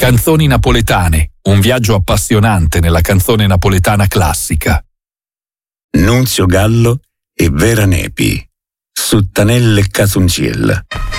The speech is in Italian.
Canzoni napoletane, un viaggio appassionante nella canzone napoletana classica. Nunzio Gallo e Vera Nepi, Suttanelle Casunciella.